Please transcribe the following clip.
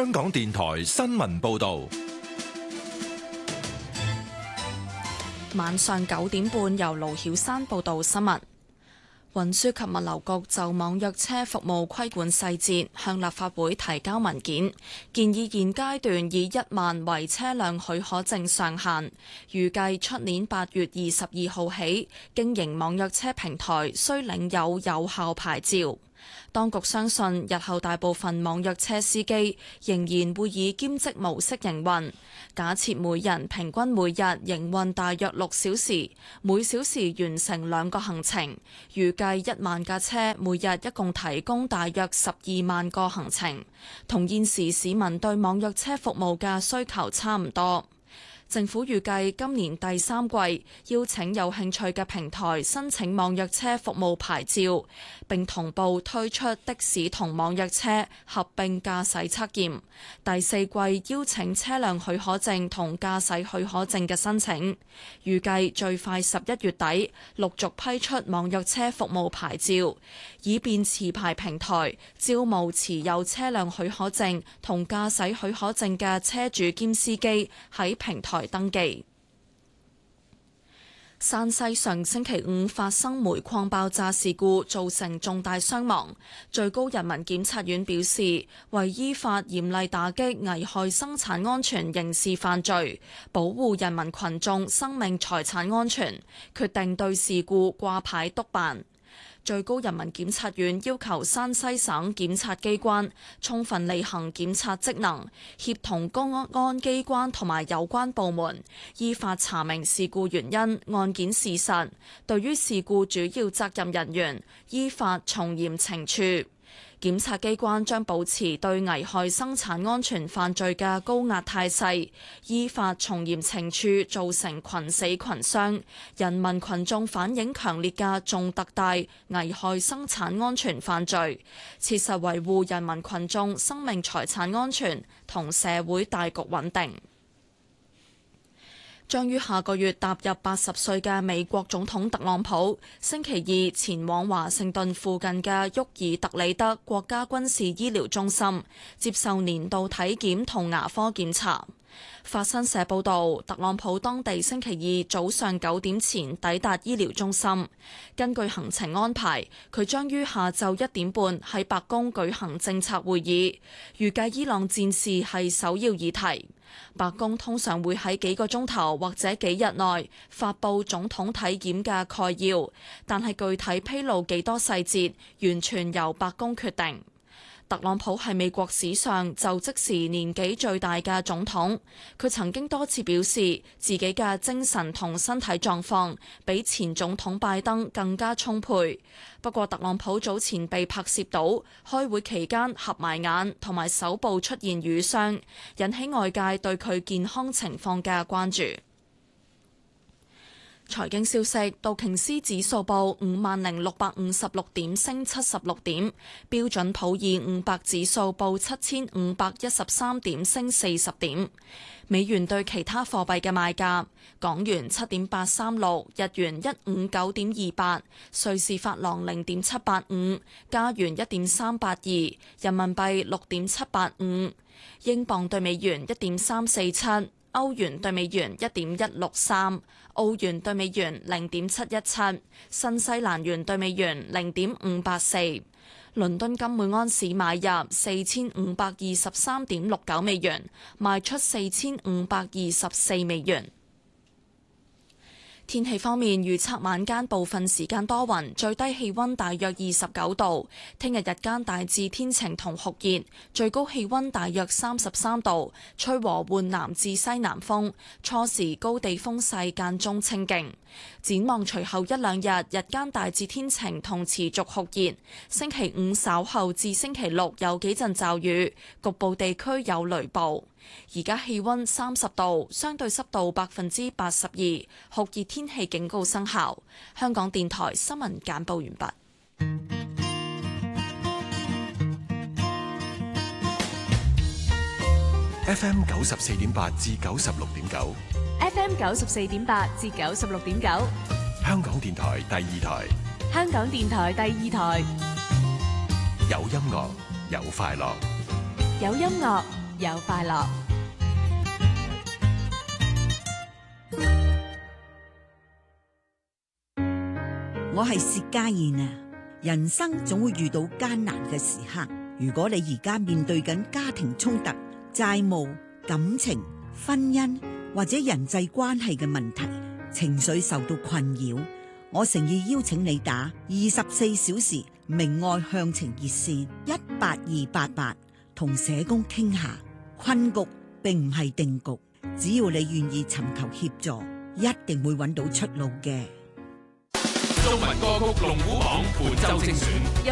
香港電台新聞報道。 晚上9點半，由盧曉珊報道新聞。運輸及物流局就網約車服務規管細節向立法會提交文件，建議現階段以1萬為車輛許可證上限，預計出年8月22號起，經營網約車平台需領有有效牌照。當局相信日後大部分網約車司機仍然會以兼職模式營運，假設每人平均每日營運大約6小時，每小時完成2個行程，預計1萬架車每日一共提供大約12萬個行程，同現時市民對網約車服務嘅需求差唔多。政府預計今年第3季邀請有興趣嘅平台申請網約車服務牌照，並同步推出的士同網約車合併駕駛測驗。第4季邀請車輛許可證同駕駛許可證嘅申請，預計最快11月底陸續批出網約車服務牌照，以便持牌平台招募持有車輛許可證同駕駛許可證嘅車主兼司機喺平台登記。山西上星期5發生煤礦爆炸事故，造成重大傷亡。最高人民檢察院表示，為依法嚴厲打擊危害生產安全刑事犯罪，保護人民群眾生命財產安全，決定對事故掛牌督辦。最高人民檢察院要求山西省檢察機關充分履行檢察職能，協同公安機關同埋有關部門，依法查明事故原因、案件事實，對於事故主要責任人員依法從嚴懲處。檢察機關將保持對危害生產安全犯罪嘅高壓態勢，依法從嚴懲處造成群死群傷、人民群眾反映強烈嘅重特大危害生產安全犯罪，切實維護人民群眾生命財產安全同社會大局穩定。將於下個月踏入80歲嘅美國總統特朗普，星期二前往華盛頓附近嘅沃爾特里德國家軍事醫療中心接受年度體檢同牙科檢查。法新社報導，特朗普當地星期二早上9點前抵達醫療中心。根據行程安排，佢將於下晝1點半喺白宮舉行政策會議，預計伊朗戰事係首要議題。白宮通常會喺幾個鐘頭或者幾日內發布總統體檢嘅概要，但係具體披露幾多細節，完全由白宮決定。特朗普係美國史上就職時年紀最大嘅總統，佢曾經多次表示自己嘅精神同身體狀況比前總統拜登更加充沛。不過特朗普早前被拍攝到開會期間合埋眼，同埋手部出現瘀傷，引起外界對佢健康情況嘅關注。財經消息，道瓊斯指數報50,656點，升76點；標準普爾500指數報7,513點，升40點。美元對其他貨幣嘅賣價：港元7.836，日元159.28，瑞士法郎0.785，加元1.382，人民幣6.785，英鎊對美元1.347。歐元對美元1.163，澳元對美元0.717，新西蘭元對美元0.584。倫敦金每安士買入4523.69美元，賣出4524美元。天氣方面，預測晚間部分時間多雲，最低氣溫大約29度。聽日日間大致天晴同酷熱，最高氣溫大約33度，吹和緩南至西南風，初時高地風勢間中清勁。展望隨後1、2日，日間大致天晴同持續酷熱。星期5稍後至星期6有幾陣驟雨，局部地區有雷暴。而家氣溫30度，相對濕度82%，酷熱天氣警告生效。香港電台新聞簡報完畢。 FM 94.8至96.9 FM 94.8至96.9， 香港電台第2台， 香港電台第2台， 有音樂有快樂， 有音樂有快樂。 我係薛家燕啊！人生總會遇到艱難嘅時刻，如果你而家面對緊家庭衝突、債務、感情、婚姻或者人際關係嘅問題，情緒受到困擾，我誠意邀請你打24小時明愛向晴熱線18288，同社工傾下。困局並唔係定局，只要你願意尋求協助，一定會揾到出路嘅。 中文歌曲龍虎榜本周精選。